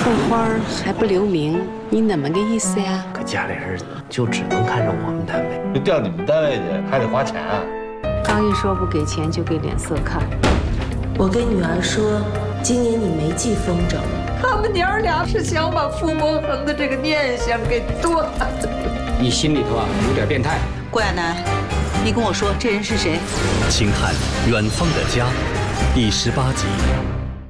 种花还不留名，你怎么个意思呀？ 可家里人就只能看上我们单位， 就调你们单位去，还得花钱啊。 刚一说不给钱，就给脸色看。 我跟女儿说，今年你没忌风筝。 他们娘俩是想把傅国恒的这个念想给断了。 你心里头有点变态。 郭亚楠，你跟我说这人是谁？ 请看《远方的家》第18集。